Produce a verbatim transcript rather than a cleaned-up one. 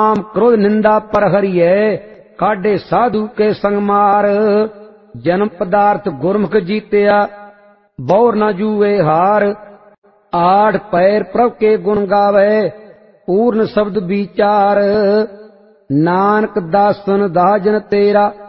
काम क्रोध निंदा पर हरिये काढ़े साधु के संग मार। जन्म पदार्थ गुरमुख जीत्या बौर न जूए हार। आठ पैर प्रभ के गुण गावे पूर्ण शब्द विचार। नानक दासन दाजन तेरा